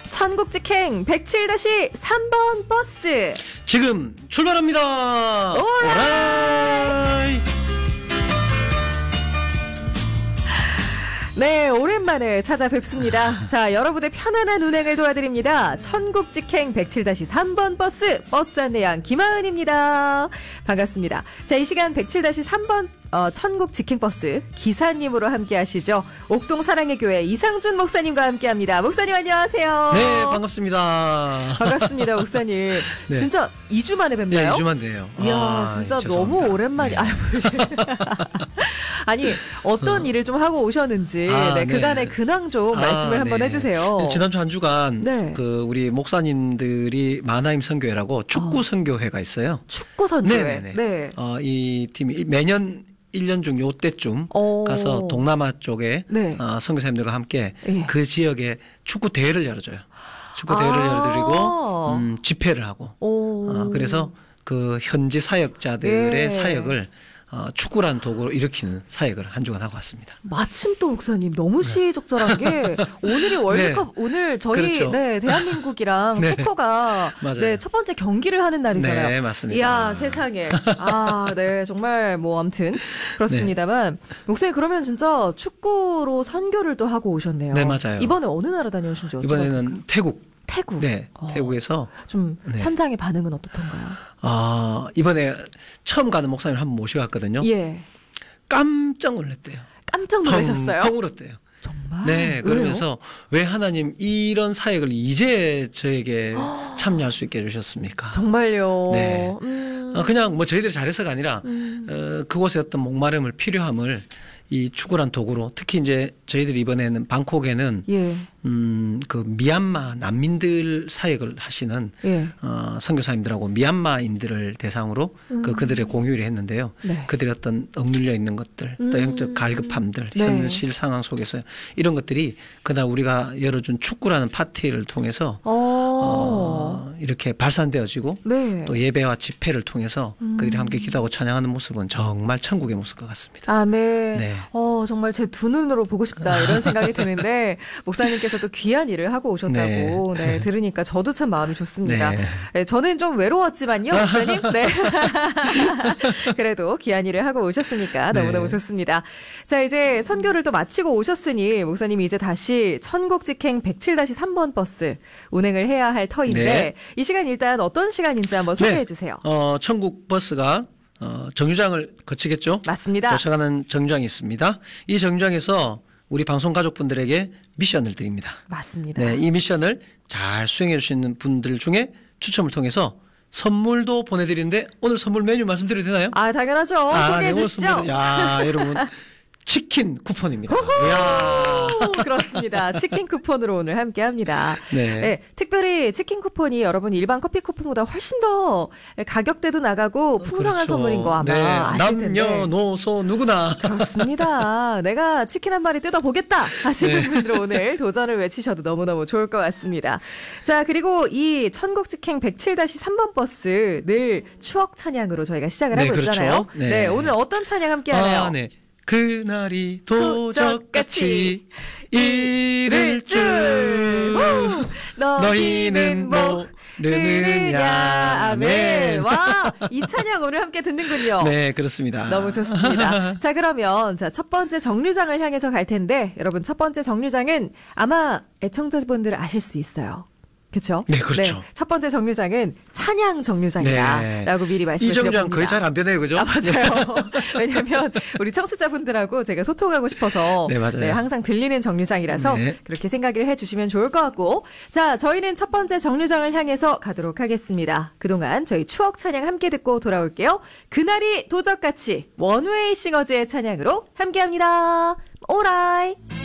천국직행 107-3번 버스 지금 출발합니다. 오라이. 네, 오랜만에 찾아뵙습니다. 자, 여러분의 편안한 운행을 도와드립니다. 천국직행 107-3번 버스 안내양 김하은입니다. 반갑습니다. 자, 이 시간 107-3번 천국직행버스 기사님으로 함께 하시죠. 옥동 사랑의 교회 이상준 목사님과 함께 합니다. 목사님 안녕하세요. 네, 반갑습니다. 반갑습니다, 목사님. 네. 진짜 2주 만에 뵙나요? 네, 2주 만에요. 이야, 진짜 죄송합니다. 너무 오랜만이. 네. 아니, 어떤 일을 좀 하고 오셨는지, 네, 그간의 근황 좀 말씀을 한번 해주세요. 네, 지난주 한 주간, 네. 우리 목사님들이 마나임 선교회라고 축구 선교회가 있어요. 축구 선교회. 네네네. 네. 이 팀이 매년 1년 중 요때쯤 가서 동남아 쪽에 네. 선교사님들과 함께 예. 그 지역에 축구 대회를 열어줘요. 축구 대회를 열어드리고 집회를 하고 그래서 그 현지 사역자들의 예. 사역을 축구라는 도구로 일으키는 사역을 한 주간 하고 왔습니다. 마침 또 목사님 너무 시의적절한 게 오늘이 월드컵 네. 오늘 저희 그렇죠. 네, 대한민국이랑 네. 체코가 맞아요. 네, 첫 번째 경기를 하는 날이잖아요. 네, 맞습니다. 이야, 세상에. 네, 정말 뭐 아무튼 그렇습니다만 목사님 그러면 진짜 축구로 선교를 또 하고 오셨네요. 네, 맞아요. 이번에 어느 나라 다녀오신지 여쭤봐도 이번에는 될까요? 태국. 태국. 네, 태국에서 좀 네. 현장의 반응은 어떻던가요? 이번에 처음 가는 목사님을 한번 모셔갔거든요. 예. 깜짝 놀랐대요. 깜짝 놀라셨어요? 펑 울었대요. 정말? 네, 그러면서 왜 하나님 이런 사역을 이제 저에게 참여할 수 있게 해주셨습니까? 정말요. 네. 그냥 뭐 저희들이 잘해서가 아니라 그곳의 어떤 목마름을 필요함을 이 축구란 도구로 특히 이제 저희들이 이번에는 방콕에는 예. 그 미얀마 난민들 사역을 하시는 예. 선교사님들하고 미얀마인들을 대상으로 그들의 공휴일을 했는데요. 네. 그들의 어떤 억눌려 있는 것들, 또 영적 갈급함들, 네. 현실 상황 속에서 이런 것들이 그날 우리가 열어준 축구라는 파티를 통해서 이렇게 발산되어지고 네. 또 예배와 집회를 통해서 그들이 함께 기도하고 찬양하는 모습은 정말 천국의 모습 것 같습니다. 아멘. 네. 정말 제 두 눈으로 보고 싶다 이런 생각이 드는데 목사님께서 또 귀한 일을 하고 오셨다고 네, 들으니까 저도 참 마음이 좋습니다. 네. 네, 저는 좀 외로웠지만요, 목사님. 네. 그래도 귀한 일을 하고 오셨으니까 너무너무 네. 좋습니다. 자, 이제 선교를 또 마치고 오셨으니 목사님이 이제 다시 천국직행 107-3번 버스 운행을 해야 할 터인데 네. 이 시간 일단 어떤 시간인지 한번 소개해 주세요. 천국 버스가 정류장을 거치겠죠? 맞습니다. 도착하는 정류장이 있습니다. 이 정류장에서 우리 방송 가족분들에게 미션을 드립니다. 맞습니다. 네, 이 미션을 잘 수행해 주시는 분들 중에 추첨을 통해서 선물도 보내드리는데 오늘 선물 메뉴 말씀드려도 되나요? 당연하죠. 소개해 네, 오늘 주시죠. 선물은, 여러분 치킨 쿠폰입니다. 이야. 그렇습니다. 치킨 쿠폰으로 오늘 함께 합니다. 네. 네, 특별히 치킨 쿠폰이 여러분 일반 커피 쿠폰보다 훨씬 더 가격대도 나가고 풍성한 그렇죠. 선물인 거 아마 네, 아실 텐데. 남녀노소 누구나. 그렇습니다. 내가 치킨 한 마리 뜯어보겠다 하시는 분들 오늘 도전을 외치셔도 너무너무 좋을 것 같습니다. 자, 그리고 이 천국직행 107-3번 버스 늘 추억 찬양으로 저희가 시작을 하고 그렇죠. 있잖아요. 네. 오늘 어떤 찬양 함께 하나요? 네. 그날이 도적같이 이를 줄 너희는 모르느냐. 아멘. 와, 이 찬양 오늘 함께 듣는군요. 네, 그렇습니다. 너무 좋습니다. 자, 그러면 첫 번째 정류장을 향해서 갈 텐데 여러분 첫 번째 정류장은 아마 애청자분들 아실 수 있어요. 그렇죠? 네, 그렇죠. 네, 첫 번째 정류장은 찬양 정류장이다라고 미리 말씀을 이 정류장 드려봅니다. 거의 잘 안 변해요, 그죠? 맞아요. 왜냐하면 우리 청취자분들하고 제가 소통하고 싶어서 네, 맞아요. 네, 항상 들리는 정류장이라서 네. 그렇게 생각을 해주시면 좋을 것 같고 자, 저희는 첫 번째 정류장을 향해서 가도록 하겠습니다. 그동안 저희 추억 찬양 함께 듣고 돌아올게요. 그날이 도적같이 원웨이 싱어즈의 찬양으로 함께합니다. 오라이.